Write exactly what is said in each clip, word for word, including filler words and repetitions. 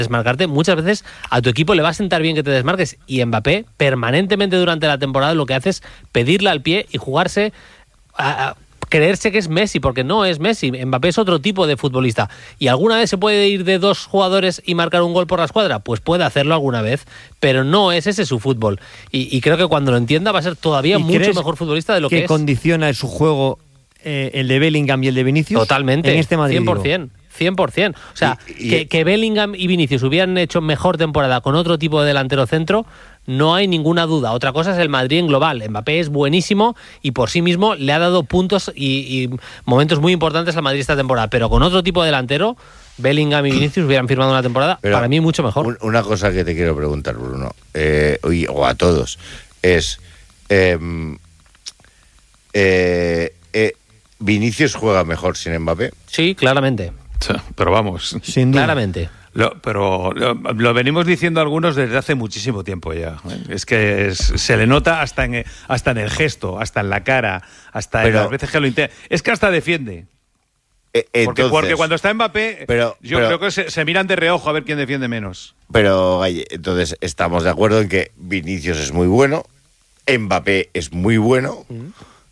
desmarcarte, muchas veces a tu equipo le va a sentar bien que te desmarques, y Mbappé permanentemente durante la temporada lo que hace es pedirle al pie y jugarse a, a creerse que es Messi, porque no es Messi. Mbappé es otro tipo de futbolista. ¿Y alguna vez se puede ir de dos jugadores y marcar un gol por la escuadra? Pues puede hacerlo alguna vez, pero no es ese su fútbol. Y, y creo que cuando lo entienda va a ser todavía mucho mejor futbolista de lo que, que es. ¿Que condiciona su juego eh, el de Bellingham y el de Vinicius? Totalmente, en este Madrid, cien por ciento. cien por ciento. O sea, y, y, que, que Bellingham y Vinicius hubieran hecho mejor temporada con otro tipo de delantero centro, no hay ninguna duda. Otra cosa es el Madrid en global. Mbappé es buenísimo y por sí mismo le ha dado puntos y, y momentos muy importantes al Madrid esta temporada, pero con otro tipo de delantero, Bellingham y Vinicius hubieran firmado una temporada, pero para mí mucho mejor. Una cosa que te quiero preguntar, Bruno, eh, o a todos, es eh, eh, eh, ¿Vinicius juega mejor sin Mbappé? Sí, claramente. Pero vamos, sin duda. Claramente. Lo, pero lo, lo venimos diciendo algunos desde hace muchísimo tiempo ya. ¿eh? Es que es, se le nota hasta en, hasta en el gesto, hasta en la cara, hasta pero, en las veces que lo intenta. Es que hasta defiende. Eh, entonces, porque, porque cuando está Mbappé, pero, yo pero, creo que se, se miran de reojo a ver quién defiende menos. Pero, entonces, estamos de acuerdo en que Vinicius es muy bueno, Mbappé es muy bueno. Mm.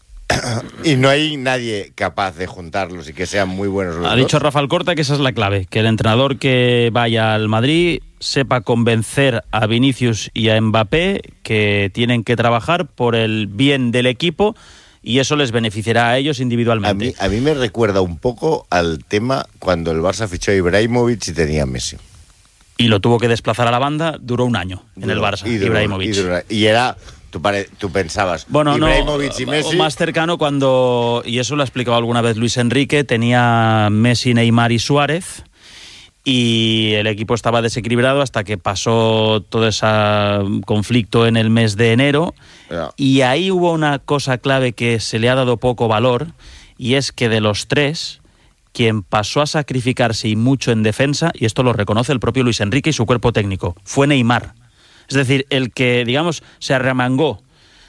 Y no hay nadie capaz de juntarlos y que sean muy buenos los Ha dos. dicho Rafa Alcorta que esa es la clave, que el entrenador que vaya al Madrid sepa convencer a Vinicius y a Mbappé que tienen que trabajar por el bien del equipo y eso les beneficiará a ellos individualmente. A mí, a mí me recuerda un poco al tema cuando el Barça fichó a Ibrahimovic y tenía a Messi. Y lo tuvo que desplazar a la banda, duró un año en duró, el Barça, y duró, Ibrahimovic. Y, duró, y era... Tú, pare, tú pensabas, bueno, Ibrahimovic no, y Messi... O más cercano cuando, y eso lo ha explicado alguna vez Luis Enrique, tenía Messi, Neymar y Suárez, y el equipo estaba desequilibrado hasta que pasó todo ese conflicto en el mes de enero, yeah. Y ahí hubo una cosa clave que se le ha dado poco valor, y es que de los tres, quien pasó a sacrificarse y mucho en defensa, y esto lo reconoce el propio Luis Enrique y su cuerpo técnico, fue Neymar. Es decir, el que, digamos, se arremangó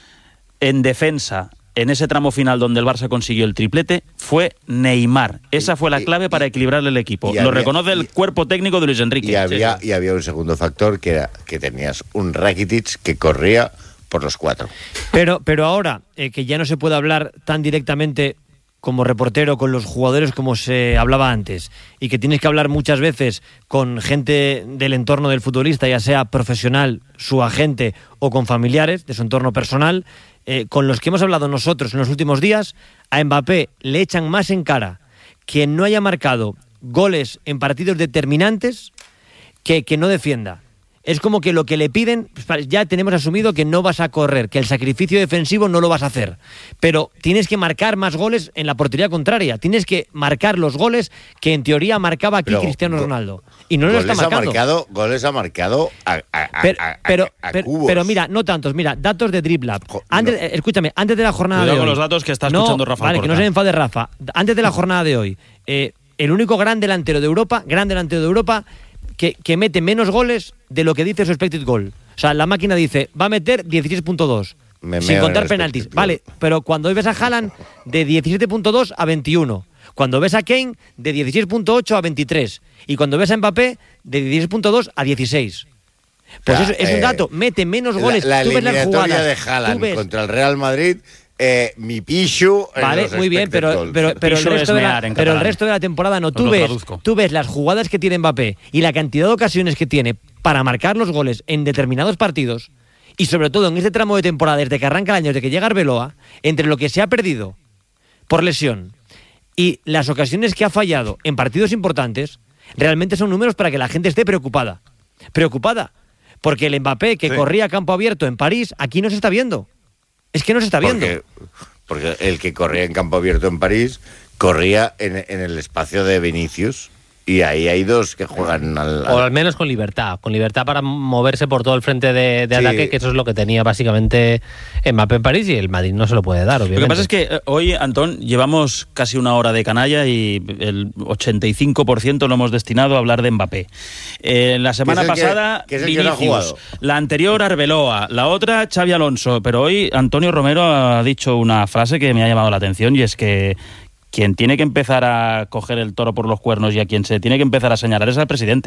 en defensa en ese tramo final donde el Barça consiguió el triplete fue Neymar. Esa fue la clave para equilibrar el equipo. Lo había, reconoce el y, cuerpo técnico de Luis Enrique. Y había, sí, sí. y había un segundo factor que era que tenías un Rakitic que corría por los cuatro. Pero, pero ahora, eh, que ya no se puede hablar tan directamente como reportero con los jugadores como se hablaba antes, y que tienes que hablar muchas veces con gente del entorno del futbolista, ya sea profesional, su agente o con familiares de su entorno personal, eh, con los que hemos hablado nosotros en los últimos días, a Mbappé le echan más en cara que no haya marcado goles en partidos determinantes que que no defienda. Es como que lo que le piden, ya tenemos asumido que no vas a correr, que el sacrificio defensivo no lo vas a hacer, pero tienes que marcar más goles en la portería contraria, tienes que marcar los goles que en teoría marcaba aquí pero, Cristiano Ronaldo, y no lo está marcando. Ha marcado goles ha marcado a, a, pero, a, a, pero, a, a pero, cubos. Pero mira, no tantos, mira, datos de DribLab. Antes, no. Escúchame, antes de la jornada Cuidado de hoy... con los datos que está no, escuchando Rafa Vale, Alcorta. Que no se me enfade Rafa. Antes de la jornada de hoy, eh, el único gran delantero de Europa, gran delantero de Europa... Que, que mete menos goles de lo que dice su expected goal. O sea, la máquina dice, va a meter dieciséis punto dos, sin contar penaltis. Vale, pero cuando ves a Haaland, de diecisiete punto dos a veintiuno. Cuando ves a Kane, de dieciséis punto ocho a veintitrés. Y cuando ves a Mbappé, de dieciséis punto dos a dieciséis. Pues ya, eso es eh, un dato, mete menos goles. La, la Tú ves las eliminatoria jugadas, de Haaland ves... contra el Real Madrid... Eh, mi Pichu vale, muy bien, pero, pero, pero, el resto de la, pero el resto de la temporada no. Tú ves, tú ves las jugadas que tiene Mbappé y la cantidad de ocasiones que tiene para marcar los goles en determinados partidos, y sobre todo en este tramo de temporada, desde que arranca el año, desde que llega Arbeloa, entre lo que se ha perdido por lesión y las ocasiones que ha fallado en partidos importantes, realmente son números para que la gente esté preocupada. Preocupada. Porque el Mbappé que sí. corría a campo abierto en París, aquí no se está viendo. Es que no se está viendo. Porque, porque el que corría en campo abierto en París corría en, en el espacio de Vinicius. Y ahí hay dos que juegan al, al... O al menos con libertad, con libertad para moverse por todo el frente de, de sí. ataque, que eso es lo que tenía básicamente Mbappé en París, y el Madrid no se lo puede dar, obviamente. Lo que pasa es que eh, hoy, Antón, llevamos casi una hora de canalla y el ochenta y cinco por ciento lo hemos destinado a hablar de Mbappé. Eh, la semana pasada, que, que Vinicius, la anterior Arbeloa, la otra Xavi Alonso, pero hoy Antonio Romero ha dicho una frase que me ha llamado la atención, y es que quien tiene que empezar a coger el toro por los cuernos y a quien se tiene que empezar a señalar es al presidente.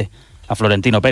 a Florentino Pérez.